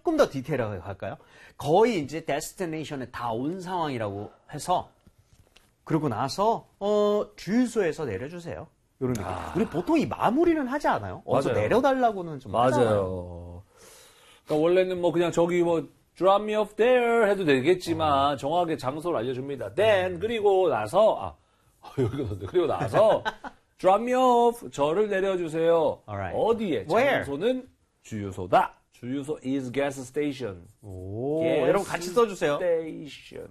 조금 더 디테일하게 갈까요? 거의 이제 데스티네이션에 다 온 상황이라고 해서 그러고 나서 주유소에서 내려주세요. 이런 느낌. 우리 보통 이 마무리는 하지 않아요? 어서 맞아요. 내려달라고는 좀 하잖아요. 맞아요. 그러니까 원래는 뭐 그냥 저기 뭐 drop me off there 해도 되겠지만 정확하게 장소를 알려줍니다. then 그리고 나서 그리고 나서 drop me off 저를 내려주세요. Alright. 어디에? Where? 장소는 주유소다. 주유소 is gas station. 오, gas 여러분 같이 써주세요. station.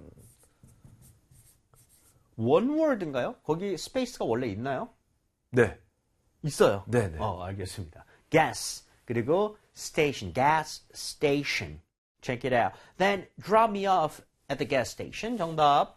one word인가요? 거기 스페이스가 원래 있나요? 네. 있어요. 네네. 알겠습니다. gas 그리고 station, gas station. Check it out. Then drop me off at the gas station. 정답.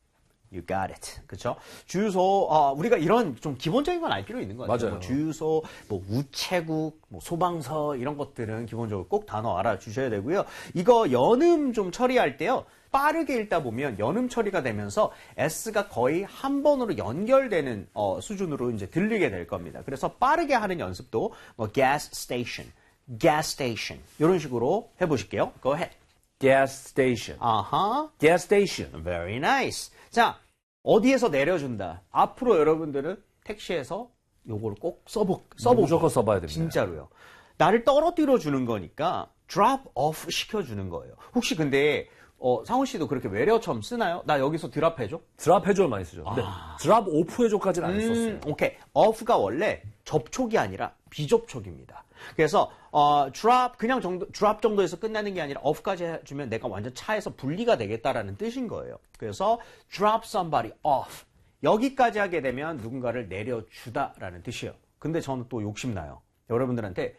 You got it. 그렇죠? 주유소 우리가 이런 좀 기본적인 건 알 필요 있는 것 같아요. 맞아요. 뭐 주유소, 뭐 우체국, 뭐 소방서 이런 것들은 기본적으로 꼭 단어 알아주셔야 되고요. 이거 연음 좀 처리할 때요. 빠르게 읽다 보면 연음 처리가 되면서 S가 거의 한 번으로 연결되는 수준으로 이제 들리게 될 겁니다. 그래서 빠르게 하는 연습도 뭐 gas station, gas station 이런 식으로 해보실게요. Go ahead. gas station. 아하. gas station. Very nice. 자, 어디에서 내려준다. 앞으로 여러분들은 택시에서 요걸 꼭 써보고 무조건 써봐야 됩니다. 진짜로요. 나를 떨어뜨려 주는 거니까 drop off 시켜주는 거예요. 혹시 근데 상훈 씨도 그렇게 외래어처럼 쓰나요? 나 여기서 드랍해줘? 드랍 해줘를 많이 쓰죠. 근데 드랍 오프 해줘까지는 안 썼어요. 오케이. off가 원래 접촉이 아니라 비접촉입니다. 그래서 drop 그냥 drop 정도에서 끝나는 게 아니라 off까지 해주면 내가 완전 차에서 분리가 되겠다라는 뜻인 거예요. 그래서 drop somebody off 여기까지 하게 되면 누군가를 내려주다라는 뜻이에요. 근데 저는 또 욕심나요. 여러분들한테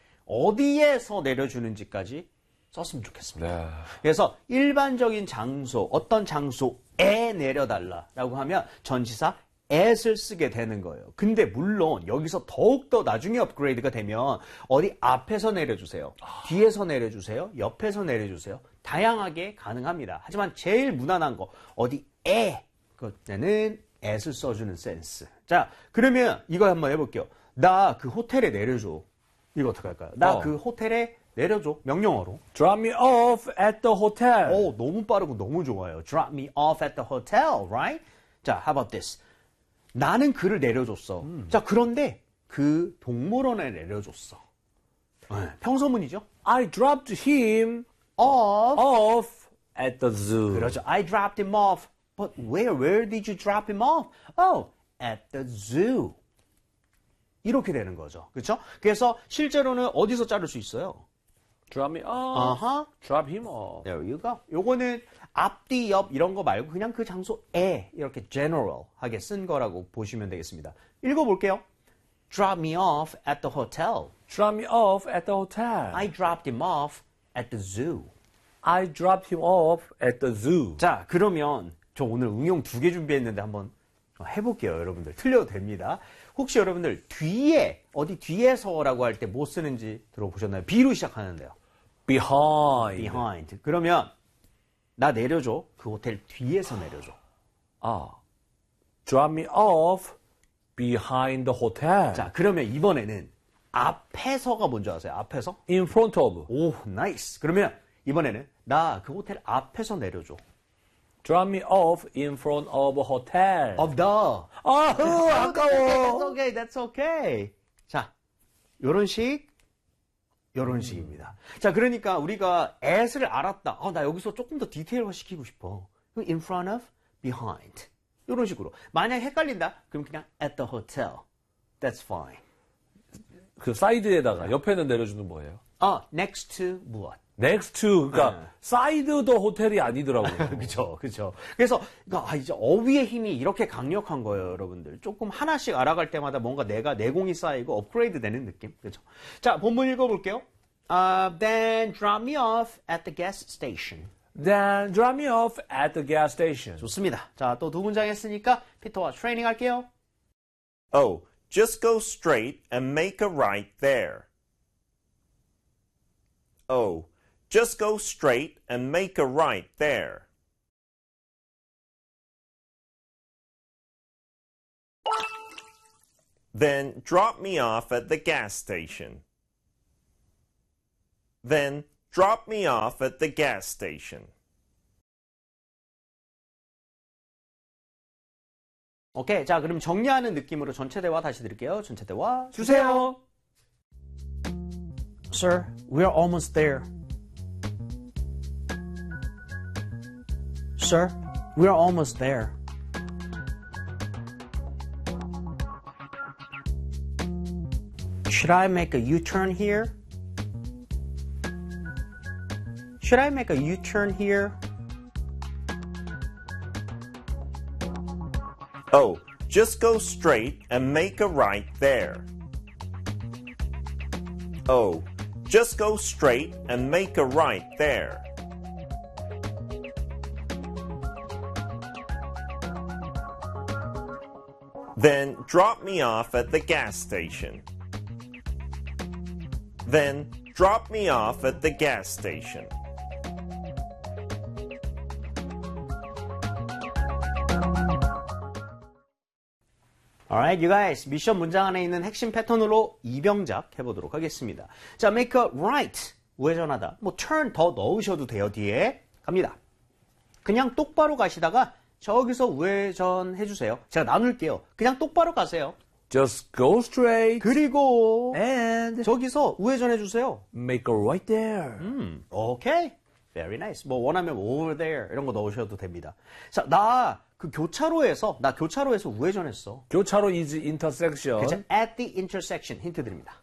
어디에서 내려주는지까지 썼으면 좋겠습니다. 네. 그래서 일반적인 장소, 어떤 장소에 내려달라라고 하면 전치사 at을 쓰게 되는 거예요. 근데 물론 여기서 더욱더 나중에 업그레이드가 되면 어디 앞에서 내려주세요. 뒤에서 내려주세요. 옆에서 내려주세요. 다양하게 가능합니다. 하지만 제일 무난한 거 어디에 그때는 at을 써주는 센스. 자, 그러면 이거 한번 해볼게요. 나 그 호텔에 내려줘. 이거 어떻게 할까요? 나 그 호텔에 내려줘. 명령어로. Drop me off at the hotel. 너무 빠르고 너무 좋아요. Drop me off at the hotel, right? 자, how about this? 나는 그를 내려줬어. 자, 그런데 그 동물원에 내려줬어. 평소문이죠? I dropped him off at the zoo. 그렇죠. I dropped him off. But where did you drop him off? Oh, at the zoo. 이렇게 되는 거죠. 그렇죠? 그래서 실제로는 어디서 자를 수 있어요? Drop me off. Drop him off. There you go. 요거는 앞뒤 옆 이런 거 말고 그냥 그 장소에 이렇게 general하게 쓴 거라고 보시면 되겠습니다. 읽어볼게요. Drop me off at the hotel. Drop me off at the hotel. I dropped him off at the zoo. I dropped him off at the zoo. 자, 그러면 저 오늘 응용 2개 준비했는데 한번 해볼게요, 여러분들. 틀려도 됩니다. 혹시 여러분들 뒤에, 어디 뒤에서라고 할 때 뭐 쓰는지 들어보셨나요? B로 시작하는데요. behind. 그러면 나 내려줘. 그 호텔 뒤에서 내려줘. Drop me off behind the hotel. 자, 그러면 이번에는 앞에서가 뭔지 아세요? 앞에서? In front of. 오, 나이스. 그러면 이번에는 나 그 호텔 앞에서 내려줘. Drop me off in front of a hotel. Of the. 아까워. That's okay. 자, 요런 식입니다. 자, 그러니까 우리가 at을 알았다. 나 여기서 조금 더 디테일화 시키고 싶어. in front of, behind. 요런 식으로. 만약 헷갈린다? 그럼 그냥 at the hotel. That's fine. 그 사이드에다가 옆에는 내려주는 뭐예요? next to 무엇. next to, 그러니까 사이드 더 호텔이 아니더라고요. 그렇죠. 그래서 이제 어휘의 힘이 이렇게 강력한 거예요, 여러분들. 조금 하나씩 알아갈 때마다 뭔가 내가 내공이 쌓이고 업그레이드 되는 느낌. 그렇죠. 자, 본문 읽어볼게요. Then drop me off at the gas station. Then drop me off at the gas station. 좋습니다. 자, 또 2문장 했으니까 피터와 트레이닝 할게요. Oh, just go straight and make a right there. Oh, just go straight and make a right there. Then drop me off at the gas station. Then drop me off at the gas station. 오케이. 자, 그럼 정리하는 느낌으로 전체 대화 다시 드릴게요. 전체 대화 주세요. Sir, we're almost there. Sir, we're almost there. Should I make a U-turn here? Should I make a U-turn here? Oh, just go straight and make a right there. Oh, just go straight and make a right there. Then drop me off at the gas station. Then drop me off at the gas station. Alright, you guys. 미션 문장 안에 있는 핵심 패턴으로 이병작 해보도록 하겠습니다. 자, make a right. 우회전하다. 뭐 turn 더 넣으셔도 돼요, 뒤에. 갑니다. 그냥 똑바로 가시다가 저기서 우회전 해주세요. 제가 나눌게요. 그냥 똑바로 가세요. Just go straight 그리고 and 저기서 우회전 해주세요. make a right there. 오케이. Very nice. 뭐 원하면 over there 이런 거 넣으셔도 됩니다. 자, 나 교차로에서 우회전했어. 교차로 is intersection. 그쵸? At the intersection. 힌트 드립니다.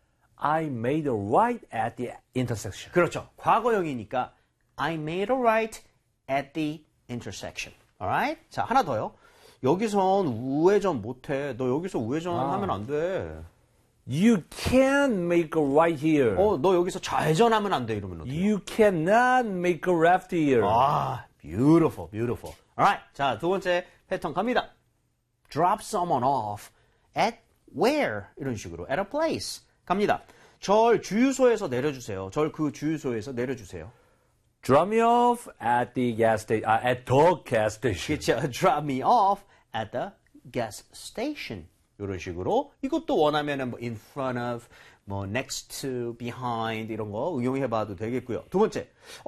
I made a right at the intersection. 그렇죠. 과거형이니까 I made a right at the intersection. Alright? 자, 하나 더요. 여기선 우회전 못해. 너 여기서 우회전하면 안 돼. You can make a right here. 너 여기서 좌회전하면 안 돼. 이러면 어떡해? You cannot make a left here. beautiful, beautiful. Alright. 자, 두 번째 패턴 갑니다. Drop someone off at where? 이런 식으로. At a place. 갑니다. 절 주유소에서 내려주세요. 절 그 주유소에서 내려주세요. Drop me off at the gas station. At the gas station. 그렇죠. Drop me off at the gas station. 이런 식으로. 이것도 원하면은 뭐 in front of, 뭐 next to, behind 이런 거 응용해봐도 되겠고요. 두 번째,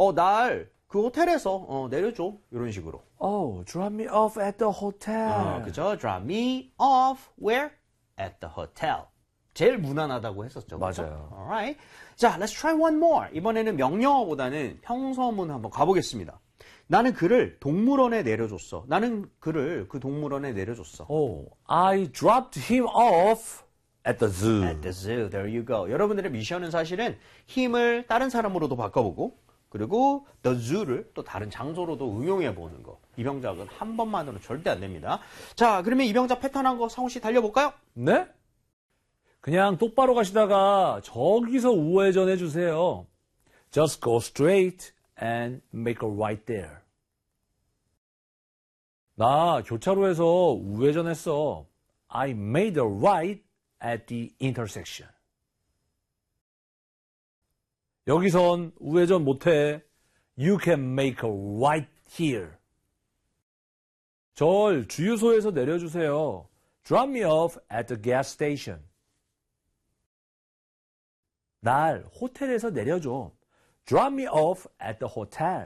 날 그 호텔에서 내려줘. 이런 식으로. Oh, drop me off at the hotel. 그죠? Drop me off where? At the hotel. 제일 무난하다고 했었죠. 그렇죠? 맞아요. Alright. 자, let's try one more. 이번에는 명령어보다는 형서문 한번 가보겠습니다. 나는 그를 동물원에 내려줬어. 나는 그를 그 동물원에 내려줬어. Oh, I dropped him off at the zoo. At the zoo. There you go. 여러분들의 미션은 사실은 힘을 다른 사람으로도 바꿔보고 그리고 the zoo를 또 다른 장소로도 응용해보는 거. 이병작은 한 번만으로 절대 안 됩니다. 자, 그러면 이병작 패턴 한 거 상우 씨 달려볼까요? 네? 그냥 똑바로 가시다가 저기서 우회전 해주세요. Just go straight and make a right there. 나 교차로에서 우회전했어. I made a right at the intersection. 여기선 우회전 못해. You can make a right here. 절 주유소에서 내려주세요. Drop me off at the gas station. 날 호텔에서 내려줘. Drop me off at the hotel.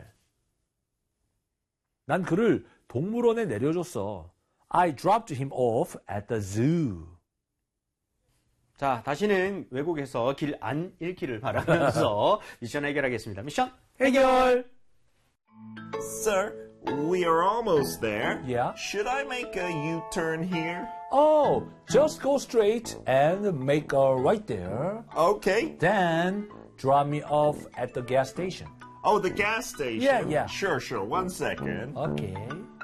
난 그를 동물원에 내려줬어. I dropped him off at the zoo. 자, 다시는 외국에서 길 안 잃기를 바라면서 미션 해결하겠습니다. 미션 해결! Sir, we are almost there. Yeah? Should I make a U-turn here? Oh, just go straight and make a right there. Okay. Then drop me off at the gas station. Oh, the gas station? Yeah. Sure. 1 second. Okay.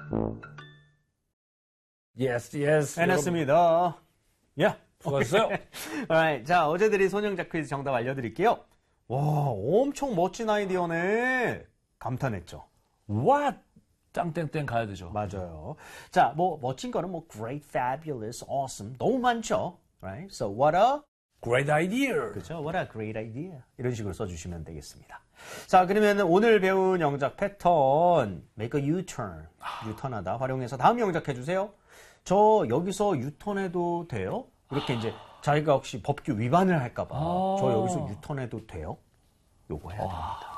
Yes. 해냈습니다. 야. 수고하셨어요. Alright, 자, 어제 드린 손영작 퀴즈 정답 알려드릴게요. 와, 엄청 멋진 아이디어네. 감탄했죠. What? 짱땡땡 가야 되죠. 맞아요. 자, 뭐 멋진 거는 뭐 great, fabulous, awesome 너무 많죠. Right? So what a Great idea. 그렇죠. What a great idea. 이런 식으로 써주시면 되겠습니다. 자, 그러면 오늘 배운 영작 패턴 make a U-turn, 유턴하다 활용해서 다음 영작 해주세요. 저 여기서 유턴해도 돼요? 이렇게 이제 자기가 혹시 법규 위반을 할까봐 저 여기서 유턴해도 돼요? 요거 해야 됩니다.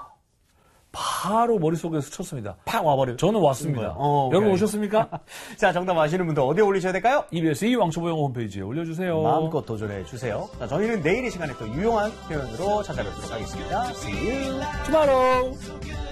바로 머릿속에 스쳤습니다. 팍 와버려. 저는 왔습니다. 여러분 오케이. 오셨습니까? 자, 정답 아시는 분들 어디에 올리셔야 될까요? EBS 이왕초보 영어 홈페이지에 올려주세요. 마음껏 도전해 주세요. 자, 저희는 내일 이 시간에 또 유용한 표현으로 찾아뵙도록 하겠습니다. See you tomorrow.